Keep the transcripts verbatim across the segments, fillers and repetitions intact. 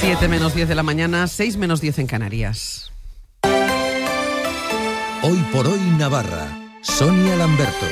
siete menos diez de la mañana, seis menos diez en Canarias. Hoy por hoy Navarra. Sonia Lamberto.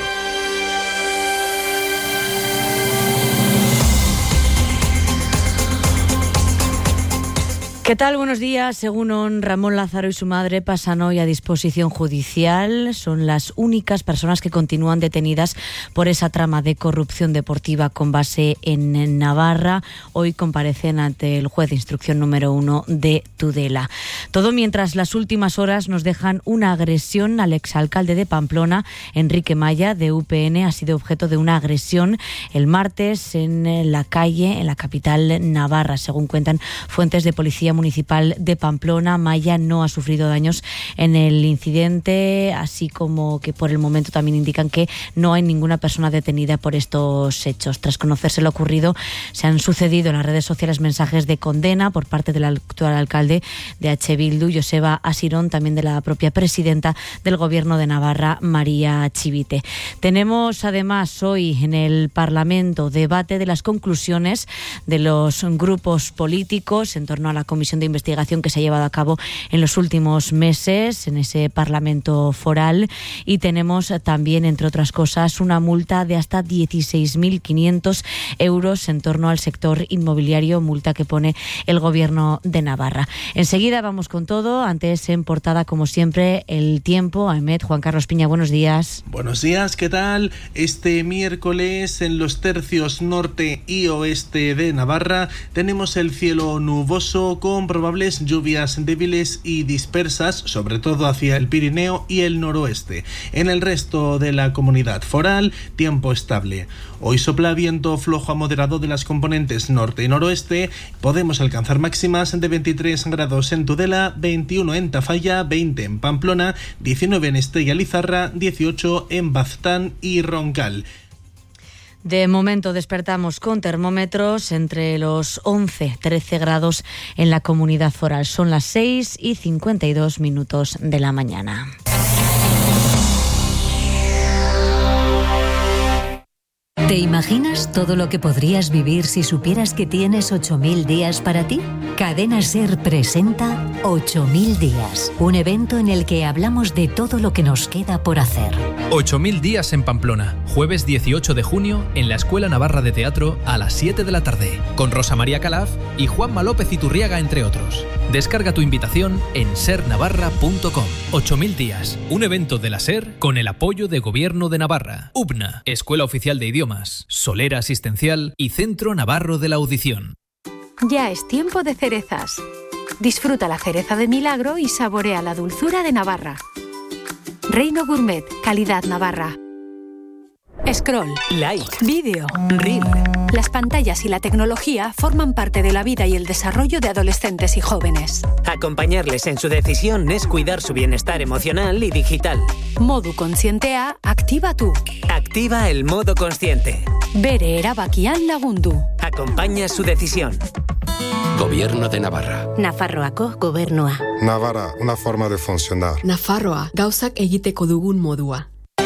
¿Qué tal? Buenos días. Según Ramón Lázaro y su madre, pasan hoy a disposición judicial. Son las únicas personas que continúan detenidas por esa trama de corrupción deportiva con base en Navarra. Hoy comparecen ante el juez de instrucción número uno de Tudela. Todo mientras las últimas horas nos dejan una agresión al exalcalde de Pamplona, Enrique Maya, de U P N. Ha sido objeto de una agresión el martes en la calle, en la capital navarra. Según cuentan fuentes de policía municipal de Pamplona, Maya no ha sufrido daños en el incidente, así como que por el momento también indican que no hay ninguna persona detenida por estos hechos. Tras conocerse lo ocurrido, se han sucedido en las redes sociales mensajes de condena por parte del actual alcalde de H. Bildu, Joseba Asirón, también de la propia presidenta del Gobierno de Navarra, María Chivite. Tenemos además hoy en el Parlamento debate de las conclusiones de los grupos políticos en torno a la comisión de investigación que se ha llevado a cabo en los últimos meses en ese Parlamento foral, y tenemos también, entre otras cosas, una multa de hasta dieciséis mil quinientos euros en torno al sector inmobiliario, multa que pone el Gobierno de Navarra. Enseguida vamos con todo. Antes, en portada, como siempre, el tiempo. Ahmed, Juan Carlos Piña, buenos días. Buenos días, ¿qué tal? Este miércoles en los tercios norte y oeste de Navarra tenemos el cielo nuboso con probables lluvias débiles y dispersas, sobre todo hacia el Pirineo y el noroeste. En el resto de la comunidad foral, tiempo estable. Hoy sopla viento flojo a moderado de las componentes norte y noroeste. Podemos alcanzar máximas de veintitrés grados en Tudela, veintiuno en Tafalla, veinte en Pamplona, diecinueve en Estella Lizarra, dieciocho en Baztán y Roncal. De momento despertamos con termómetros entre los once y trece grados en la comunidad foral. Son las seis y cincuenta y dos minutos de la mañana. ¿Te imaginas todo lo que podrías vivir si supieras que tienes ocho mil días para ti? Cadena SER presenta ocho mil días, un evento en el que hablamos de todo lo que nos queda por hacer. ocho mil días en Pamplona, jueves dieciocho de junio en la Escuela Navarra de Teatro a las siete de la tarde, con Rosa María Calaf y Juanma López Iturriaga, entre otros. Descarga tu invitación en ser navarra punto com. ocho mil días, un evento de la SER con el apoyo de Gobierno de Navarra, U P N A, Escuela Oficial de Idiomas, Solera Asistencial y Centro Navarro de la Audición. Ya es tiempo de cerezas. Disfruta la cereza de milagro y saborea la dulzura de Navarra. Reino Gourmet, calidad Navarra. Scroll, like, vídeo, reel. Las pantallas y la tecnología forman parte de la vida y el desarrollo de adolescentes y jóvenes. Acompañarles en su decisión es cuidar su bienestar emocional y digital. Modu Kontzientea, activa tú. Activa el modo consciente. Bere erabakian lagundu. Acompaña su decisión. Gobierno de Navarra. Nafarroako gobernua. Navarra, una forma de funcionar. Nafarroa, gauzak egiteko dugun modua.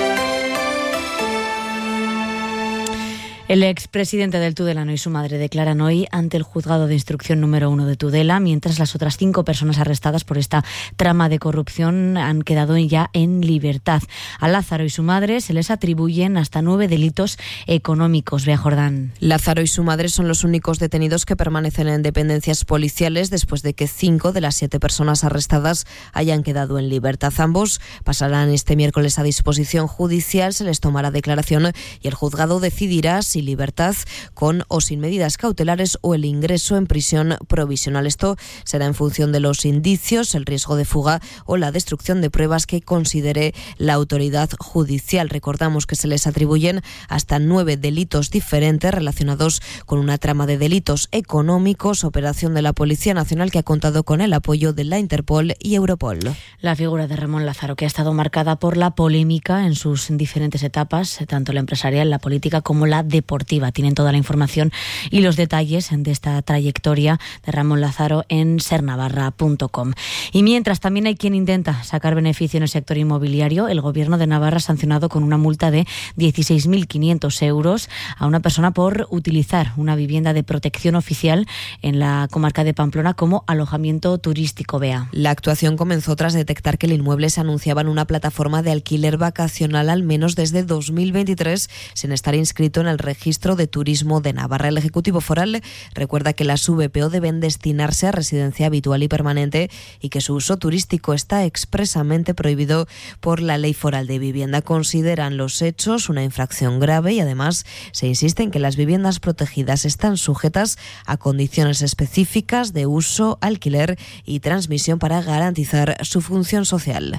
El expresidente del Tudelano y su madre declaran hoy ante el juzgado de instrucción número uno de Tudela, mientras las otras cinco personas arrestadas por esta trama de corrupción han quedado ya en libertad. A Lázaro y su madre se les atribuyen hasta nueve delitos económicos. Bea Jordán. Lázaro y su madre son los únicos detenidos que permanecen en dependencias policiales después de que cinco de las siete personas arrestadas hayan quedado en libertad. Ambos pasarán este miércoles a disposición judicial, se les tomará declaración y el juzgado decidirá si libertad con o sin medidas cautelares o el ingreso en prisión provisional. Esto será en función de los indicios, el riesgo de fuga o la destrucción de pruebas que considere la autoridad judicial. Recordamos que se les atribuyen hasta nueve delitos diferentes relacionados con una trama de delitos económicos, operación de la Policía Nacional que ha contado con el apoyo de la Interpol y Europol. La figura de Ramón Lázaro, que ha estado marcada por la polémica en sus diferentes etapas, tanto la empresarial, la política como la deportiva. deportiva. Tienen toda la información y los detalles de esta trayectoria de Ramón Lázaro en ser navarra punto com. Y mientras también hay quien intenta sacar beneficio en el sector inmobiliario, el Gobierno de Navarra ha sancionado con una multa de dieciséis mil quinientos euros a una persona por utilizar una vivienda de protección oficial en la comarca de Pamplona como alojamiento turístico. Bea. La actuación comenzó tras detectar que el inmueble se anunciaba en una plataforma de alquiler vacacional al menos desde dos mil veintitrés, sin estar inscrito en el registro de turismo de Navarra. El Ejecutivo Foral recuerda que las V P O deben destinarse a residencia habitual y permanente y que su uso turístico está expresamente prohibido por la Ley Foral de Vivienda. Consideran los hechos una infracción grave y además se insiste en que las viviendas protegidas están sujetas a condiciones específicas de uso, alquiler y transmisión para garantizar su función social.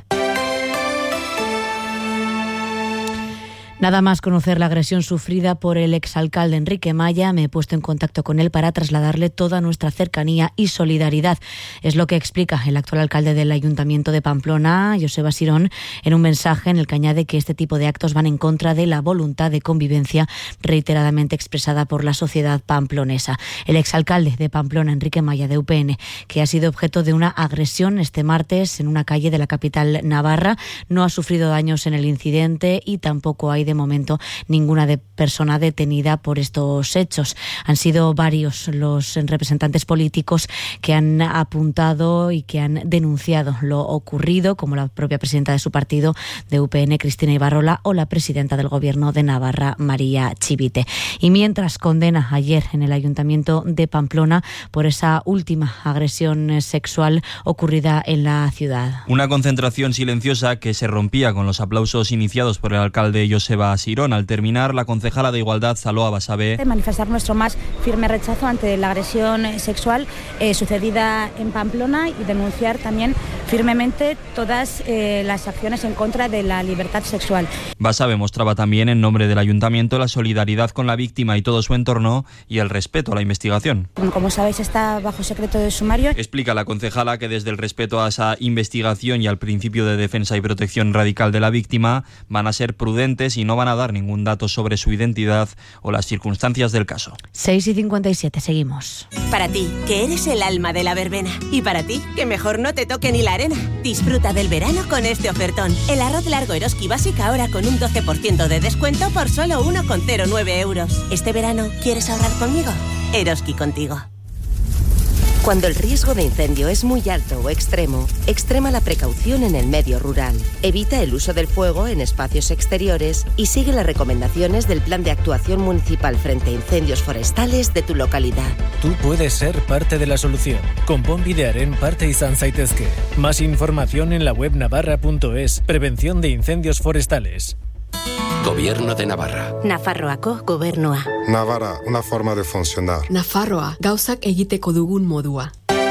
Nada más conocer la agresión sufrida por el exalcalde Enrique Maya, me he puesto en contacto con él para trasladarle toda nuestra cercanía y solidaridad. Es lo que explica el actual alcalde del Ayuntamiento de Pamplona, Joseba Sirón, en un mensaje en el que añade que este tipo de actos van en contra de la voluntad de convivencia reiteradamente expresada por la sociedad pamplonesa. El exalcalde de Pamplona, Enrique Maya, de U P N, que ha sido objeto de una agresión este martes en una calle de la capital navarra, no ha sufrido daños en el incidente y tampoco hay de momento ninguna de persona detenida por estos hechos. Han sido varios los representantes políticos que han apuntado y que han denunciado lo ocurrido, como la propia presidenta de su partido de U P N, Cristina Ibarrola, o la presidenta del Gobierno de Navarra, María Chivite. Y mientras condena ayer en el Ayuntamiento de Pamplona por esa última agresión sexual ocurrida en la ciudad. Una concentración silenciosa que se rompía con los aplausos iniciados por el alcalde Joseba Sirón. Al terminar, la concejala de Igualdad, Saloa Basabe, manifestar nuestro más firme rechazo ante la agresión sexual eh, sucedida en Pamplona y denunciar también firmemente todas eh, las acciones en contra de la libertad sexual. Basabe mostraba también en nombre del Ayuntamiento la solidaridad con la víctima y todo su entorno y el respeto a la investigación. Como sabéis, está bajo secreto de sumario. Explica la concejala que desde el respeto a esa investigación y al principio de defensa y protección radical de la víctima van a ser prudentes y no van a dar ningún dato sobre su identidad o las circunstancias del caso. seis y cincuenta y siete, seguimos. Para ti, que eres el alma de la verbena. Y para ti, que mejor no te toque ni la arena. Disfruta del verano con este ofertón. El arroz largo Eroski básica ahora con un doce por ciento de descuento por solo uno coma cero nueve euros. ¿Este verano quieres ahorrar conmigo? Eroski contigo. Cuando el riesgo de incendio es muy alto o extremo, extrema la precaución en el medio rural. Evita el uso del fuego en espacios exteriores y sigue las recomendaciones del Plan de Actuación Municipal frente a incendios forestales de tu localidad. Tú puedes ser parte de la solución. Konponbidearen parte izan zaitezke. Más información en la web navarra punto es. Prevención de incendios forestales. Gobierno de Navarra. Nafarroako gobernua. Navarra, una forma de funcionar. Nafarroa, gauzak egiteko dugun modua.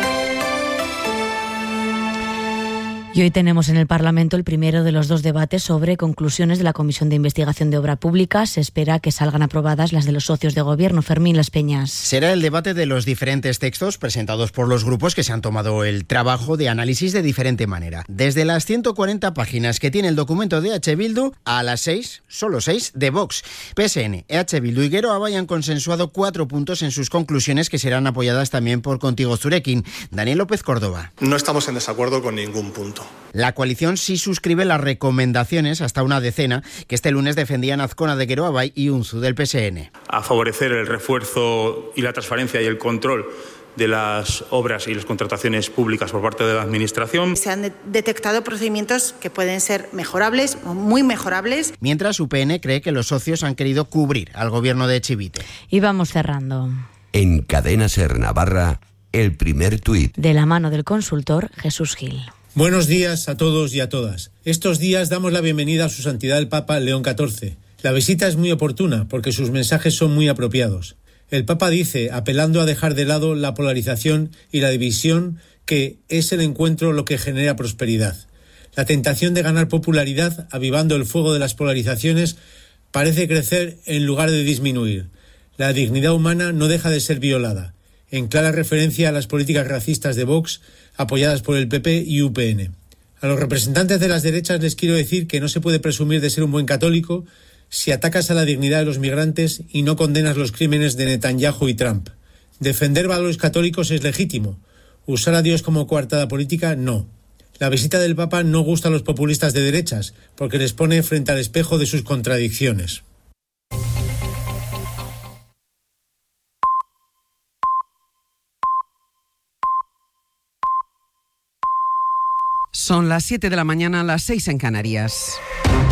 Y hoy tenemos en el Parlamento el primero de los dos debates sobre conclusiones de la Comisión de Investigación de Obra Pública. Se espera que salgan aprobadas las de los socios de gobierno. Fermín Las Peñas. Será el debate de los diferentes textos presentados por los grupos que se han tomado el trabajo de análisis de diferente manera. Desde las ciento cuarenta páginas que tiene el documento de H. Bildu a las seis, solo seis, de Vox. P S N, H. Bildu y Gero Abay han consensuado cuatro puntos en sus conclusiones que serán apoyadas también por Contigo Zurekin. Daniel López Córdoba. No estamos en desacuerdo con ningún punto. La coalición sí suscribe las recomendaciones, hasta una decena, que este lunes defendían Azcona de Gero Abay y Unzu del P S N. A favorecer el refuerzo y la transparencia y el control de las obras y las contrataciones públicas por parte de la Administración. Se han de- detectado procedimientos que pueden ser mejorables o muy mejorables. Mientras U P N cree que los socios han querido cubrir al gobierno de Chivite. Y vamos cerrando. En Cadena Ser Navarra, el primer tuit. De la mano del consultor Jesús Gil. Buenos días a todos y a todas. Estos días damos la bienvenida a su santidad el Papa León catorce. La visita es muy oportuna porque sus mensajes son muy apropiados. El Papa dice, apelando a dejar de lado la polarización y la división, que es el encuentro lo que genera prosperidad. La tentación de ganar popularidad, avivando el fuego de las polarizaciones, parece crecer en lugar de disminuir. La dignidad humana no deja de ser violada, en clara referencia a las políticas racistas de Vox, apoyadas por el P P y U P N. A los representantes de las derechas les quiero decir que no se puede presumir de ser un buen católico si atacas a la dignidad de los migrantes y no condenas los crímenes de Netanyahu y Trump. Defender valores católicos es legítimo. Usar a Dios como coartada política, no. La visita del Papa no gusta a los populistas de derechas, porque les pone frente al espejo de sus contradicciones. Son las siete de la mañana, las seis en Canarias.